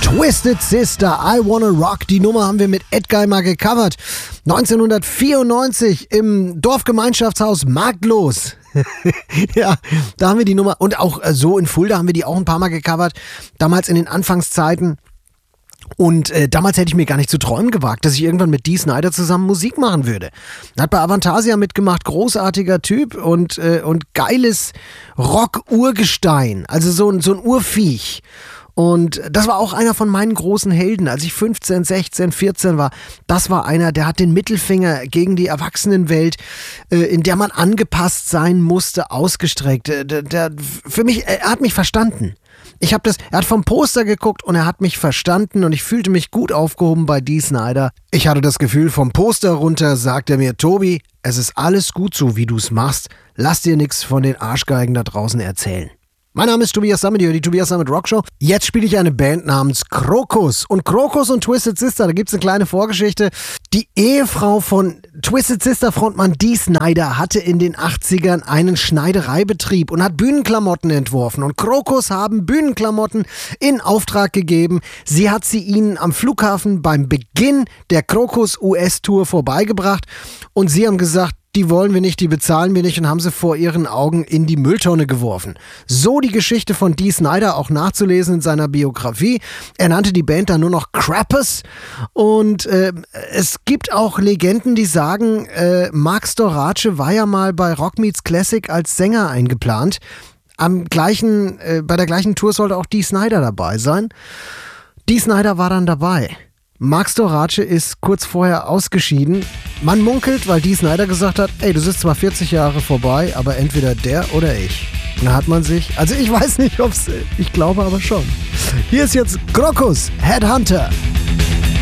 Twisted Sister, I Wanna Rock. Die Nummer haben wir mit Edguy mal gecovert. 1994 im Dorfgemeinschaftshaus Marktlos. Ja, da haben wir die Nummer. Und auch so in Fulda haben wir die auch ein paar Mal gecovert. Damals in den Anfangszeiten. Und damals hätte ich mir gar nicht zu träumen gewagt, dass ich irgendwann mit Dee Snider zusammen Musik machen würde. Hat bei Avantasia mitgemacht, großartiger Typ und geiles Rock-Urgestein, also so ein Urviech. Und das war auch einer von meinen großen Helden, als ich 15, 16, 14 war. Das war einer, der hat den Mittelfinger gegen die Erwachsenenwelt, in der man angepasst sein musste, ausgestreckt. Für mich, er hat mich verstanden. Er hat vom Poster geguckt und er hat mich verstanden und ich fühlte mich gut aufgehoben bei Dee Snider. Ich hatte das Gefühl, vom Poster runter sagt er mir, Tobi, es ist alles gut so, wie du es machst. Lass dir nichts von den Arschgeigen da draußen erzählen. Mein Name ist Tobias Sammet, die Tobias Sammet Rockshow. Jetzt spiele ich eine Band namens Krokus. Und Krokus und Twisted Sister, da gibt es eine kleine Vorgeschichte. Die Ehefrau von Twisted Sister Frontmann Dee Snider hatte in den 80ern einen Schneidereibetrieb und hat Bühnenklamotten entworfen. Und Krokus haben Bühnenklamotten in Auftrag gegeben. Sie hat sie ihnen am Flughafen beim Beginn der Krokus US-Tour vorbeigebracht. Und sie haben gesagt, die wollen wir nicht, die bezahlen wir nicht und haben sie vor ihren Augen in die Mülltonne geworfen. So die Geschichte von Dee Snider auch nachzulesen in seiner Biografie. Er nannte die Band dann nur noch Krampus und es gibt auch Legenden, die sagen, Marc Storace war ja mal bei Rock Meets Classic als Sänger eingeplant. Bei der gleichen Tour sollte auch Dee Snider dabei sein. Dee Snider war dann dabei. Marc Storace ist kurz vorher ausgeschieden. Man munkelt, weil Dee Snider gesagt hat, ey, du sitzt zwar 40 Jahre vorbei, aber entweder der oder ich. Da hat man sich, also ich weiß nicht, ich glaube aber schon. Hier ist jetzt Krokus, Headhunter.